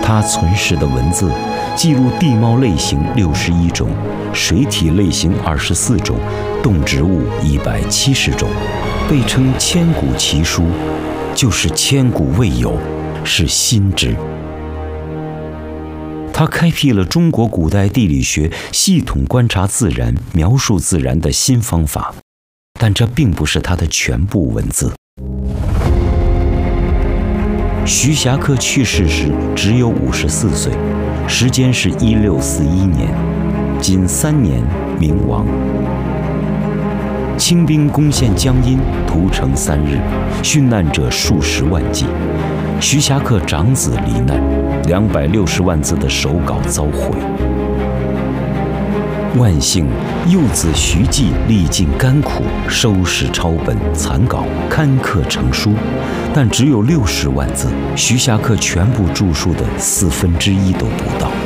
他存世的文字记录地貌类型61种，水体类型24种，动植物170种，被称千古奇书，就是千古未有，是新知。他开辟了中国古代地理学系统观察自然、描述自然的新方法，但这并不是他的全部文字。徐霞客去世时只有54岁，时间是1641年，仅3年冥亡。清兵攻陷江阴，屠城3日，殉难者数十万计。徐霞客长子罹难，260万字的手稿遭毁。万幸，幼子徐继历尽甘苦，收拾抄本残稿，刊刻成书，但只有60万字，徐霞客全部著述的1/4都不到。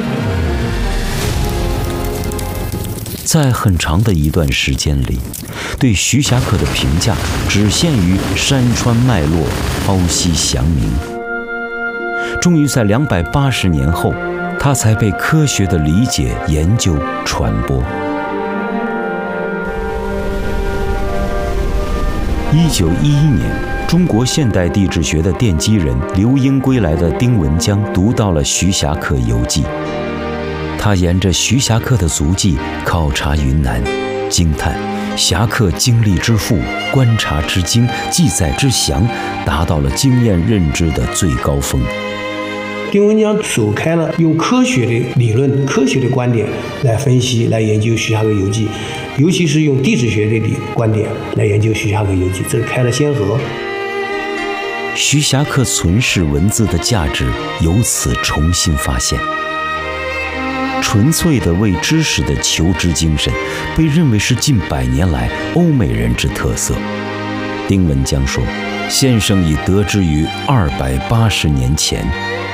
在很长的一段时间里，对徐霞客的评价只限于山川脉络，剖析详明。终于在280年后，他才被科学的理解、研究、传播。1911年，中国现代地质学的奠基人留英归来的丁文江读到了徐霞客游记，他沿着徐霞客的足迹考察云南，惊叹侠客经历之富、观察之精、记载之详，达到了经验认知的最高峰。 丁文江首开了用科学的理论、科学的观点来分析、来研究徐霞客游记，尤其是用地质学的观点来研究徐霞客游记，这是开了先河。 徐霞客存世文字的价值由此重新发现。纯粹的为知识的求知精神，被认为是近100年来欧美人之特色。丁文江说：“先生已得之于280年前。”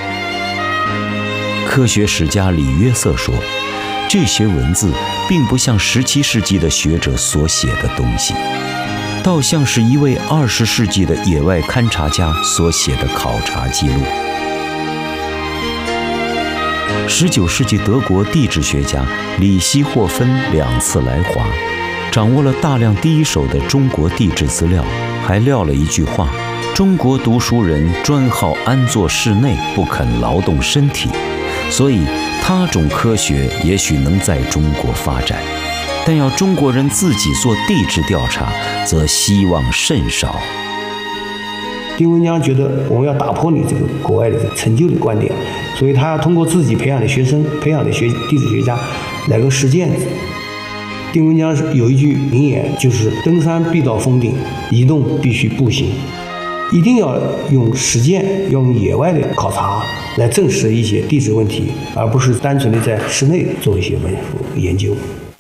科学史家李约瑟说，这些文字并不像17世纪的学者所写的东西，倒像是一位20世纪的野外勘察家所写的考察记录。19世纪德国地质学家里希霍芬2次来华，掌握了大量第一手的中国地质资料，还撂了一句话：中国读书人专好安坐室内，不肯劳动身体，所以他种科学也许能在中国发展，但要中国人自己做地质调查，则希望甚少。 丁文江觉得我们要打破你这个国外的陈旧的观点，所以他要通过自己培养的学生、培养的地质学家来个实践。丁文江有一句名言，就是登山必到峰顶，移动必须步行。一定要用实践，要用野外的考察来证实一些地质问题，而不是单纯的在室内做一些研究。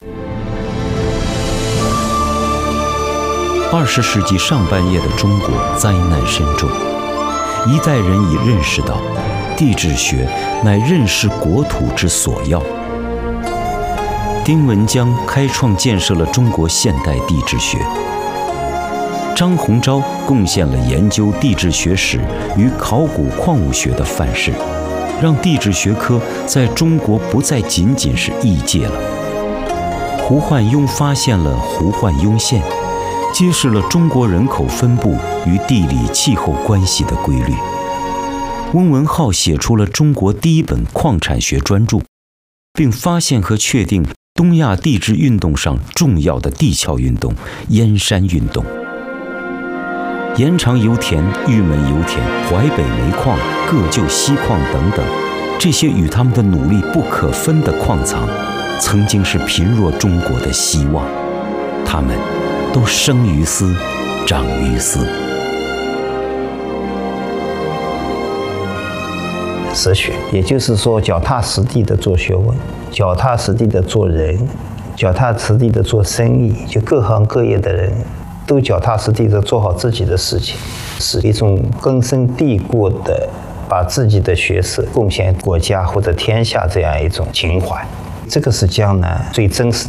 20世纪上半叶的中国灾难深重，一代人已认识到，地质学乃认识国土之所要。丁文江开创建设了中国现代地质学。张鸿钊贡献了研究地质学史与考古矿物学的范式，让地质学科在中国不再仅仅是异界了。胡焕庸发现了胡焕庸线，揭示了中国人口分布与地理气候关系的规律。翁文灏写出了中国第一本矿产学专著，并发现和确定东亚地质运动上重要的地壳运动——燕山运动。延长油田、玉门油田、淮北煤矿、各旧锡矿等等，这些与他们的努力不可分的矿藏，曾经是贫弱中国的希望。他们都生于斯，长于斯。 实学，也就是说脚踏实地的做学问，脚踏实地的做人，脚踏实地的做生意，就各行各业的人都脚踏实地的做好自己的事情，是一种根深蒂固的把自己的学识贡献国家或者天下这样一种情怀。这个是江南最真实